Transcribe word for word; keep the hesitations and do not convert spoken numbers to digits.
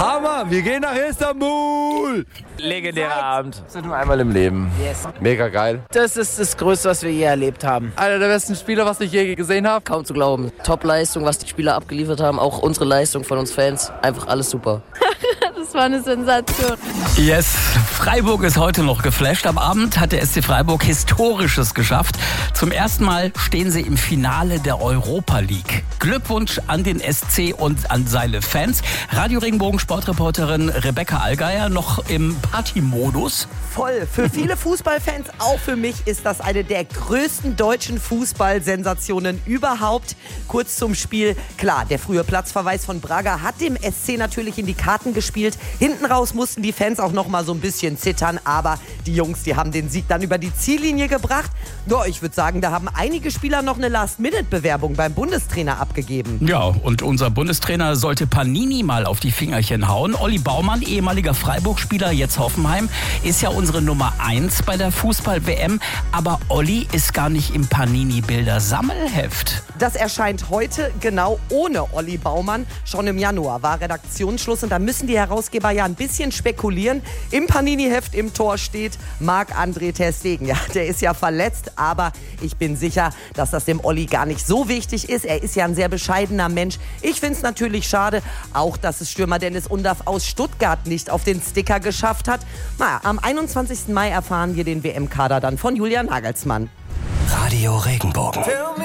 Hammer, wir gehen nach Istanbul. Legendärer Abend. Das ist nur einmal im Leben. Yes. Mega geil. Das ist das Größte, was wir je erlebt haben. Einer der besten Spieler, was ich je gesehen habe. Kaum zu glauben. Top-Leistung, was die Spieler abgeliefert haben. Auch unsere Leistung von uns Fans. Einfach alles super. Das war eine Sensation. Yes, Freiburg ist heute noch geflasht. Am Abend hat der S C Freiburg Historisches geschafft. Zum ersten Mal stehen sie im Finale der Europa League. Glückwunsch an den S C und an seine Fans. Radio Regenbogen Sportreporterin Rebecca Allgeier noch im Partymodus. Voll. Für viele Fußballfans, auch für mich, ist das eine der größten deutschen Fußballsensationen überhaupt. Kurz zum Spiel. Klar, der frühe Platzverweis von Braga hat dem S C natürlich in die Karten gespielt. Hinten raus mussten die Fans auch noch mal so ein bisschen zittern, aber die Jungs, die haben den Sieg dann über die Ziellinie gebracht. Ja, ich würde sagen, da haben einige Spieler noch eine Last-Minute-Bewerbung beim Bundestrainer abgegeben. Ja, und unser Bundestrainer sollte Panini mal auf die Fingerchen hauen. Olli Baumann, ehemaliger Freiburg-Spieler, jetzt Hoffenheim, ist ja unsere Nummer eins bei der Fußball-W M. Aber Olli ist gar nicht im Panini-Bilder-Sammelheft. Das erscheint heute genau ohne Olli Baumann. Schon im Januar war Redaktionsschluss und da müssen die Herausgeber ja ein bisschen spekulieren. Im Panini-Heft im Tor steht Marc-André ter Stegen. Ja, der ist ja verletzt, aber ich bin sicher, dass das dem Olli gar nicht so wichtig ist. Er ist ja ein sehr bescheidener Mensch. Ich finde es natürlich schade, auch dass es Stürmer Dennis Undaff aus Stuttgart nicht auf den Sticker geschafft hat. Naja, am einundzwanzigsten Mai erfahren wir den W M-Kader dann von Julian Nagelsmann. Radio Regenbogen.